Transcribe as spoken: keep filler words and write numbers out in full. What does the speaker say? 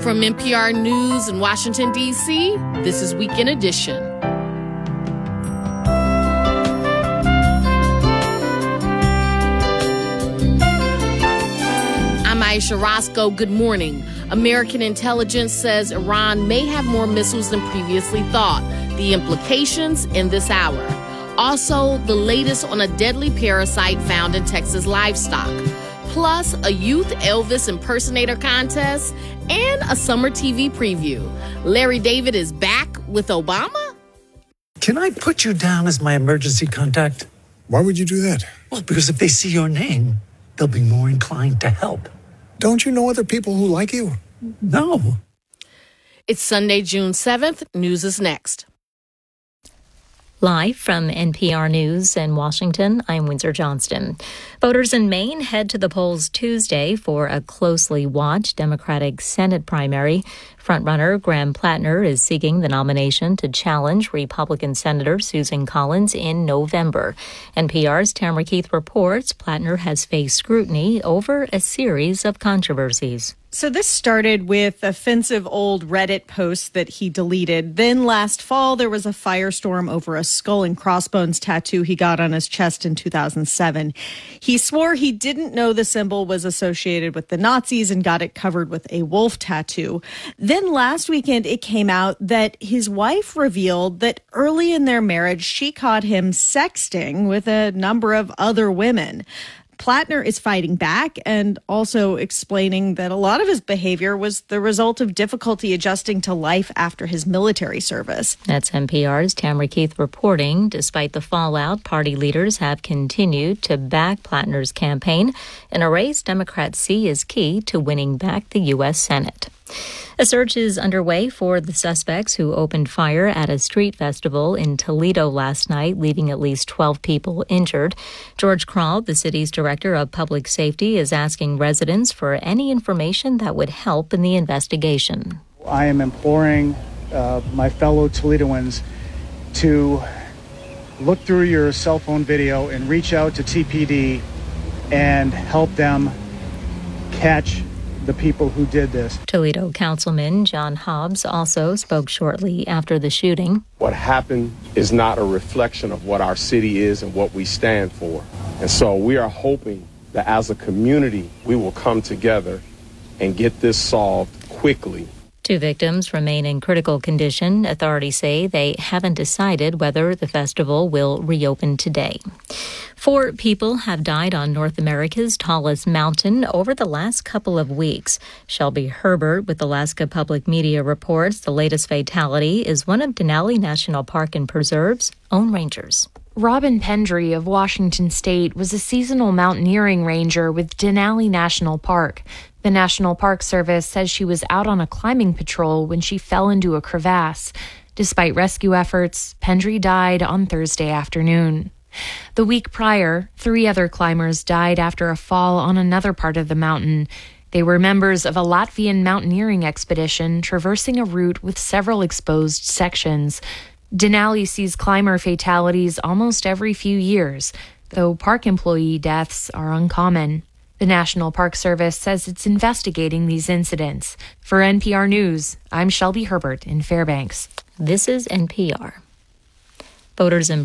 From N P R News in Washington, D C, this is Weekend Edition. I'm Aisha Roscoe. Good morning. American intelligence says Iran may have more missiles than previously thought. The implications in this hour. Also, the latest on a deadly parasite found in Texas livestock. Plus, a youth Elvis impersonator contest and a summer T V preview. Larry David is back with Obama? Can I put you down as my emergency contact? Why would you do that? Well, because if they see your name, they'll be more inclined to help. Don't you know other people who like you? No. It's Sunday, June seventh. News is next. Live from N P R News in Washington, I'm Windsor Johnston. Voters in Maine head to the polls Tuesday for a closely watched Democratic Senate primary. Frontrunner Graham Plattner is seeking the nomination to challenge Republican Senator Susan Collins in November. N P R's Tamara Keith reports Plattner has faced scrutiny over a series of controversies. So this started with offensive old Reddit posts that he deleted. Then last fall, there was a firestorm over a skull and crossbones tattoo he got on his chest in two thousand seven. He swore he didn't know the symbol was associated with the Nazis and got it covered with a wolf tattoo. Then last weekend, it came out that his wife revealed that early in their marriage, she caught him sexting with a number of other women. Plattner is fighting back and also explaining that a lot of his behavior was the result of difficulty adjusting to life after his military service. That's N P R's Tamara Keith reporting. Despite the fallout, party leaders have continued to back Plattner's campaign in a race Democrats see as key to winning back the U S Senate. A search is underway for the suspects who opened fire at a street festival in Toledo last night, leaving at least twelve people injured. George Kral, the city's director of public safety, is asking residents for any information that would help in the investigation. I am imploring uh, my fellow Toledoans to look through your cell phone video and reach out to T P D and help them catch the people who did this. Toledo Councilman John Hobbs also spoke shortly after the shooting. What happened is not a reflection of what our city is and what we stand for. And so we are hoping that as a community, we will come together and get this solved quickly. Two victims remain in critical condition. Authorities say they haven't decided whether the festival will reopen today. Four people have died on North America's tallest mountain over the last couple of weeks. Shelby Herbert with Alaska Public Media reports the latest fatality is one of Denali National Park and Preserve's own rangers. Robin Pendry of Washington State was a seasonal mountaineering ranger with Denali National Park. The National Park Service says she was out on a climbing patrol when she fell into a crevasse. Despite rescue efforts, Pendry died on Thursday afternoon. The week prior, three other climbers died after a fall on another part of the mountain. They were members of a Latvian mountaineering expedition traversing a route with several exposed sections. Denali sees climber fatalities almost every few years, though park employee deaths are uncommon. The National Park Service says it's investigating these incidents. For N P R News, I'm Shelby Herbert in Fairbanks. This is N P R. Voters in